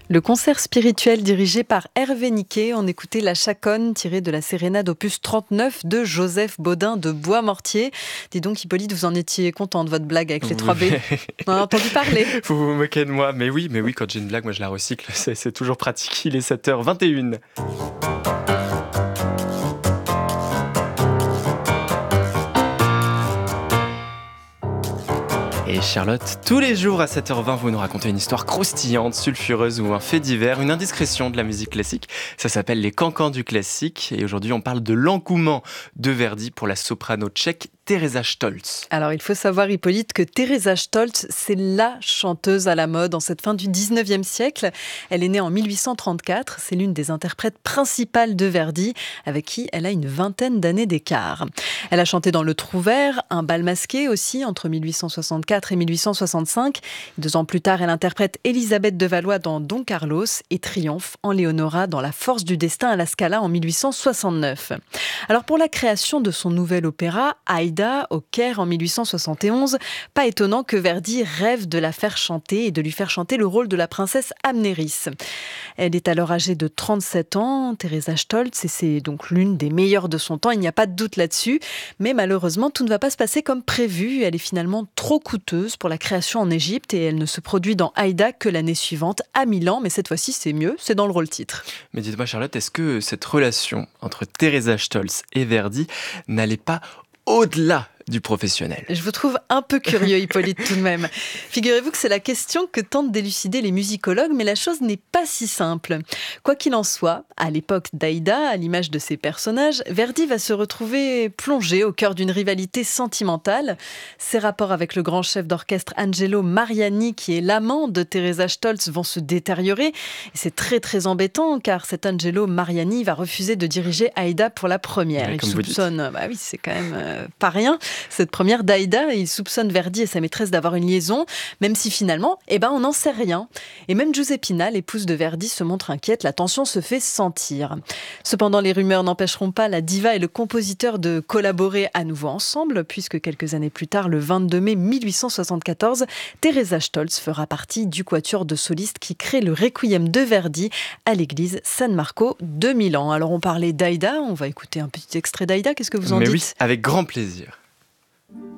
Le concert spirituel dirigé par Hervé Niquet, on écoutait La Chaconne tirée de la sérénade opus 39 de Joseph Baudin de Boismortier. Dis donc Hippolyte, vous en étiez content de votre blague avec les 3 B. On a entendu parler. Vous vous moquez de moi, mais oui, quand j'ai une blague, moi je la recycle, c'est toujours pratique. Il est 7h21. Et Charlotte, tous les jours à 7h20, vous nous racontez une histoire croustillante, sulfureuse ou un fait divers, une indiscrétion de la musique classique. Ça s'appelle les cancans du classique. Et aujourd'hui, on parle de l'engouement de Verdi pour la soprano tchèque Teresa Stolz. Alors, il faut savoir, Hippolyte, que Teresa Stolz, c'est la chanteuse à la mode en cette fin du 19e siècle. Elle est née en 1834. C'est l'une des interprètes principales de Verdi, avec qui elle a une vingtaine d'années d'écart. Elle a chanté dans Le Trouvère, Un bal masqué aussi, entre 1864 et 1865. 2 ans plus tard, elle interprète Élisabeth de Valois dans Don Carlos et triomphe en Léonora dans La force du destin à la Scala en 1869. Alors, pour la création de son nouvel opéra, Aïda, au Caire en 1871, pas étonnant que Verdi rêve de la faire chanter et de lui faire chanter le rôle de la princesse Amnéris. Elle est alors âgée de 37 ans, Teresa Stolz, et c'est donc l'une des meilleures de son temps, il n'y a pas de doute là-dessus. Mais malheureusement, tout ne va pas se passer comme prévu. Elle est finalement trop coûteuse pour la création en Égypte et elle ne se produit dans Aïda que l'année suivante à Milan. Mais cette fois-ci, c'est mieux, c'est dans le rôle-titre. Mais dites-moi Charlotte, est-ce que cette relation entre Teresa Stolz et Verdi n'allait pas au-delà du professionnel? Je vous trouve un peu curieux, Hippolyte, tout de même. Figurez-vous que c'est la question que tentent d'élucider les musicologues, mais la chose n'est pas si simple. Quoi qu'il en soit, à l'époque d'Aïda, à l'image de ses personnages, Verdi va se retrouver plongé au cœur d'une rivalité sentimentale. Ses rapports avec le grand chef d'orchestre Angelo Mariani, qui est l'amant de Teresa Stolz, vont se détériorer. Et c'est très très embêtant, car cet Angelo Mariani va refuser de diriger Aïda pour la première. Ouais, Il soupçonne, oui, c'est quand même pas rien, cette première d'Aïda, il soupçonne Verdi et sa maîtresse d'avoir une liaison, même si finalement, on n'en sait rien. Et même Giuseppina, l'épouse de Verdi, se montre inquiète, la tension se fait sentir. Cependant, les rumeurs n'empêcheront pas la diva et le compositeur de collaborer à nouveau ensemble, puisque quelques années plus tard, le 22 mai 1874, Teresa Stolz fera partie du quatuor de solistes qui crée le Requiem de Verdi à l'église San Marco de Milan. Alors on parlait d'Aïda, on va écouter un petit extrait d'Aïda, qu'est-ce que vous en dites ? Mais oui, avec grand plaisir.